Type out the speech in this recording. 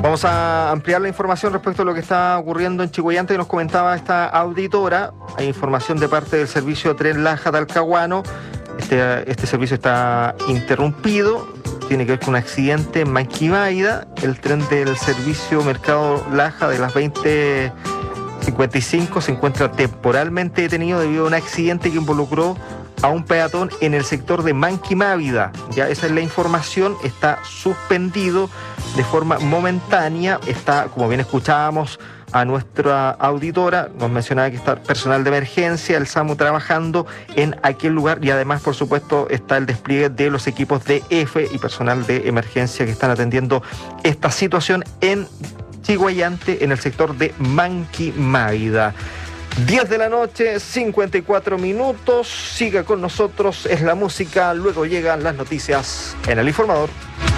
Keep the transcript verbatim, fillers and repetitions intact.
Vamos a ampliar la información respecto a lo que está ocurriendo en Chillhuayante, que nos comentaba esta auditora. Hay información de parte del servicio Tren Laja Talcahuano. Este, este servicio está interrumpido. Tiene que ver con un accidente en Manquibáida. El tren del servicio Mercado Laja de las veinte cincuenta y cinco se encuentra temporalmente detenido debido a un accidente que involucró a un peatón en el sector de Manquimávida. Ya esa es la información, está suspendido de forma momentánea. Está, como bien escuchábamos a nuestra auditora, nos mencionaba que está personal de emergencia, el SAMU trabajando en aquel lugar, y además, por supuesto, está el despliegue de los equipos de F y personal de emergencia que están atendiendo esta situación en Chillhuayante, en el sector de Manquimávida. diez de la noche, cincuenta y cuatro minutos. Siga con nosotros, es la música. Luego llegan las noticias en El Informador.